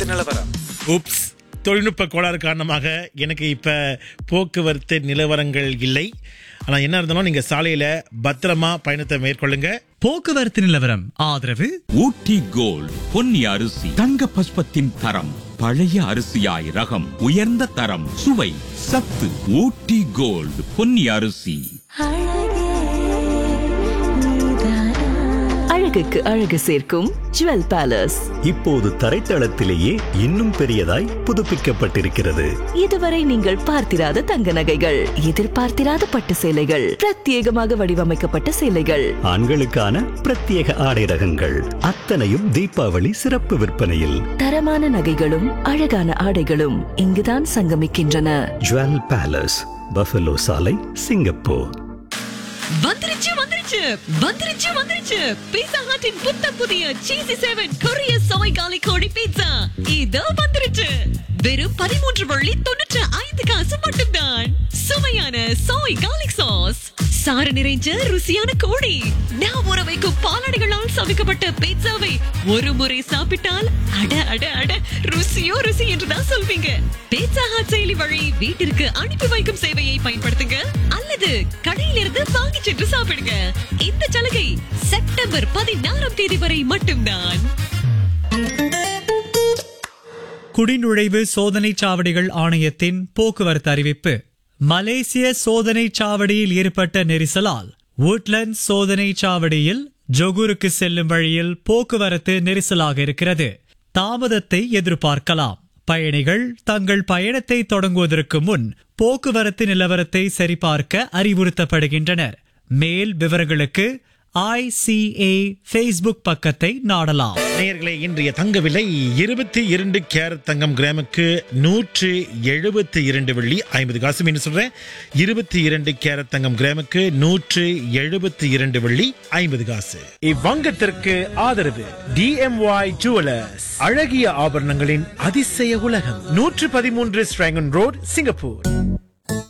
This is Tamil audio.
நிலவரம். உப்ஸ், தொழில்நுட்ப கோளாறு காரணமாக எனக்கு இப்ப போக்குவரத்து நிலவரங்கள் இல்லை. ஆனா என்ன இருந்தாலும் நீங்க சாலையில பத்திரமா பயணத்தை மேற்கொள்ளுங்க. போக்குவரத்து நிலவரம் ஆதரவு ஊட்டி கோல்ட் பொன்னி அரிசி தங்க பஸ்பத்தின் தரம், பழைய அரிசியாய் ரகம், உயர்ந்த தரம், சுவை, சத்து. ஊட்டி கோல்ட் பொன்னி அரிசி. அழகுக்கு அழகு சேர்க்கும் ஜுவல் பேலஸ் இப்போது தரைத்தளத்திலேயே இன்னும் பெரியதாய் புதுப்பிக்கப்பட்டிருக்கிறது. இதுவரை நீங்கள் பார்த்திராத தங்க நகைகள், எதிர்பார்த்திராத பட்டு சேலைகள், பிரத்யேகமாக வடிவமைக்கப்பட்ட சேலைகள், ஆண்களுக்கான பிரத்யேக ஆடை ரகங்கள், அத்தனையும் தீபாவளி சிறப்பு விற்பனையில். தரமான நகைகளும் அழகான ஆடைகளும் இங்குதான் சங்கமிக்கின்றன. ஜுவல் பேலஸ், பஃபலோ சாலை, சிங்கப்பூர். வந்துருச்சு வந்துருச்சு வந்துருச்சு வந்துருச்சு பீட்சா ஹட்டின் புத்தம் புதிய சீசி 7 கொரிய சமைக்காலி கோழி பீட்சா இதோ வந்துருச்சு. வெறும் 13.95 மட்டும்தான். சுவையான சோய் கார்லிக் சாஸ், சாறு நிறைஞ்ச ருசியான கோழி, நான் ஊற வைக்கும் பாலாடைகளால் சமைக்கப்பட்ட பீட்சாவை ஒரு முறை சாப்பிட்டால் அட அட அட ருசியோ ருசி என்றுதான் சொல்வீங்க. பீட்சா ஹட் செயலி வழி வீட்டிற்கு அனுப்பி வைக்கும் சேவையை பயன்படுத்துங்க அல்லது கடையிலிருந்து வாங்கி சென்று சாப்பிடுங்க. இந்த சலுகை செப்டம்பர் 16 வரை மட்டும்தான். குடிநுழைவு சோதனை சாவடிகள் ஆணையத்தின் போக்குவரத்து அறிவிப்பு. மலேசிய சோதனை சாவடியில் ஏற்பட்ட நெரிசலால் வுட்லண்ட் சோதனை சாவடியில் ஜொகூருக்கு செல்லும் வழியில் போக்குவரத்து நெரிசலாக இருக்கிறது. தாமதத்தை எதிர்பார்க்கலாம். பயணிகள் தங்கள் பயணத்தை தொடங்குவதற்கு முன் போக்குவரத்து நிலவரத்தை சரிபார்க்க அறிவுறுத்தப்படுகின்றனர். மேல் விவரங்களுக்கு ICA Facebook பக்கத்தை நாடலாம். நேயர்களே, இன்றைய தங்க விலை 22 கேரட் தங்கம் கிராமுக்கு 172 வெள்ளி 50 காசு. மீன் சொல்றேன், 22 கேரட் தங்கம் கிராமுக்கு 172 வெள்ளி 50 காசு. இவ்வங்கத்திற்கு ஆதரவு DMY ஜுவலர்ஸ், அழகிய ஆபரணங்களின் அதிசய உலகம், 113 ஸ்ட்ராங்கன் ரோட், சிங்கப்பூர்.